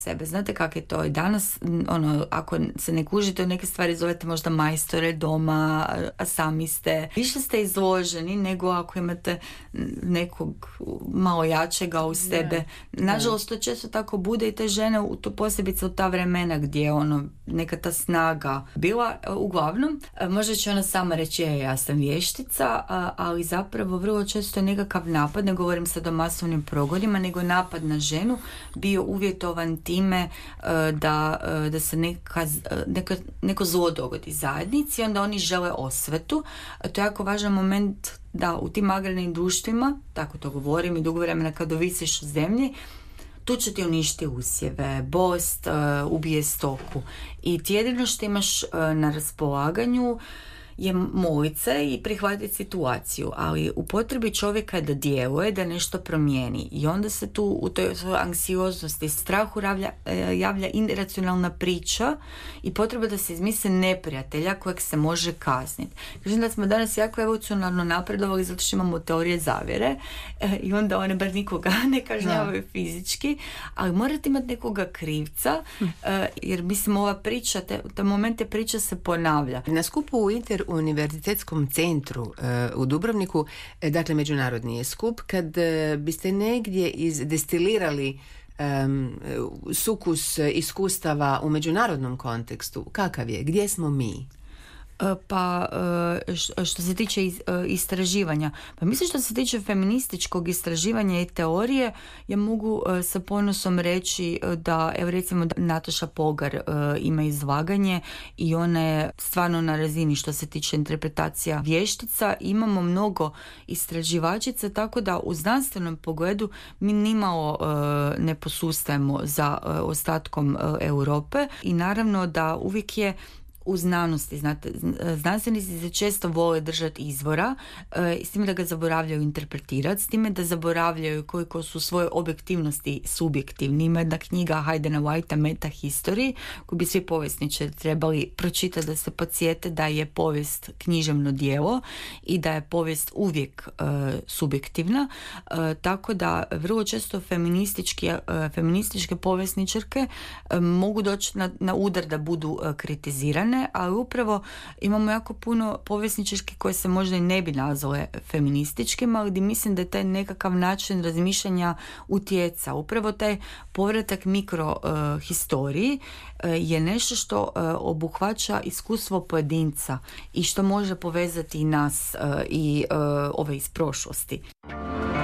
sebe. Znate kako je to i danas, ono, ako se ne kužite u neke stvari, zovete možda majstore doma, a sami ste, više ste izloženi nego ako imate nekog malo jačega u sebe. Nažalost, to često tako bude i te žene, to posebice u ta vremena gdje ono, neka ta snaga bila. Uglavnom, možda će ona sama reći, ja sam vještica, ali zapravo vrlo često je nekakav napad, ne govorim sad o masovnim progonima, nego napad na ženu bio uvjetovan time da se neko zlo dogodi zajednici, onda oni žele osvetu. To je jako važan moment da u tim agrarnim društvima, tako to govorim, i dugo vremena kad ovisiš u zemlji, tu će ti uništi usjeve, bolest ubije stoku. I ti jedino što imaš na raspolaganju je molit se i prihvatiti situaciju, ali u potrebi čovjeka je da djeluje, da nešto promijeni. I onda se tu u toj svojoj anksioznosti, strahu javlja iracionalna priča i potreba da se izmisli neprijatelja kojeg se može kazniti. Kažem da smo danas jako evolucionarno napredovali zato što imamo teorije zavjere i onda one bar nikoga ne kažnjavaju fizički, ali morate imati nekoga krivca, jer mislim ova priča, te momente priča se ponavlja. Na skupu u Univerzitetskom centru u Dubrovniku, dakle međunarodni je skup, kad biste negdje izdestilirali sukus iskustava u međunarodnom kontekstu, kakav je? Gdje smo mi? Pa što se tiče istraživanja, pa mislim što se tiče feminističkog istraživanja i teorije, ja mogu sa ponosom reći da, evo recimo, Nataša Polgar ima izlaganje i ona je stvarno na razini što se tiče interpretacija vještica. Imamo mnogo istraživačica, tako da u znanstvenom pogledu mi nimalo ne posustajemo za ostatkom Europe i naravno da uvijek je u znanosti, znate, znanstvenici se često vole držati izvora, s time da ga zaboravljaju interpretirati, s time da zaboravljaju koliko su svoje objektivnosti subjektivni. Ima jedna knjiga Haydena Whitea Meta History, koju bi svi povjesničari trebali pročitati da se podsjete da je povijest književno djelo i da je povijest uvijek subjektivna, tako da vrlo često feminističke povjesničarke mogu doći na udar da budu kritizirane, ali upravo imamo jako puno povjesničarki koje se možda i ne bi nazvale feminističkim, ali gdje mislim da je taj nekakav način razmišljanja utjeca. Upravo taj povratak mikrohistoriji je nešto što obuhvaća iskustvo pojedinca i što može povezati i nas i ove iz prošlosti.